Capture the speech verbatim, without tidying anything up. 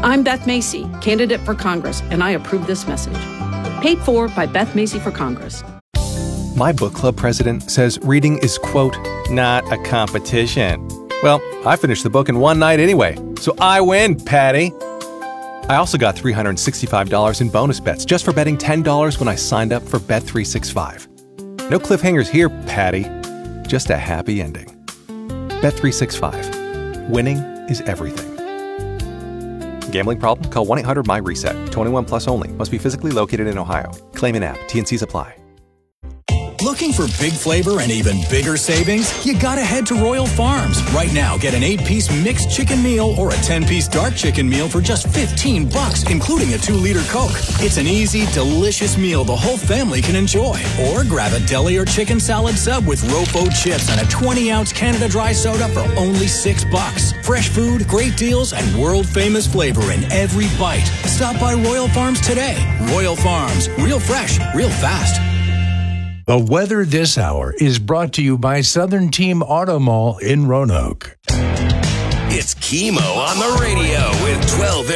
I'm Beth Macy, candidate for Congress, and I approve this message. Paid for by Beth Macy for Congress. My book club president says reading is, quote, not a competition. Well, I finished the book in one night anyway, so I win, Patty. I also got three hundred sixty-five dollars in bonus bets just for betting ten dollars when I signed up for Bet three sixty-five. No cliffhangers here, Patty. Just a happy ending. Bet three sixty-five. Winning is everything. Gambling problem? Call one eight hundred my reset. twenty-one plus only. Must be physically located in Ohio. Claim in app. T N Cs apply. Looking for big flavor and even bigger savings? You gotta head to Royal Farms. Right now, get an eight-piece mixed chicken meal or a ten-piece dark chicken meal for just fifteen bucks, including a two-liter Coke. It's an easy, delicious meal the whole family can enjoy. Or grab a deli or chicken salad sub with Rofo chips and a twenty-ounce Canada Dry soda for only six bucks. Fresh food, great deals, and world-famous flavor in every bite. Stop by Royal Farms today. Royal Farms. Real fresh, real fast. The weather this hour is brought to you by Southern Team Auto Mall in Roanoke. It's Chemo on the radio with twelve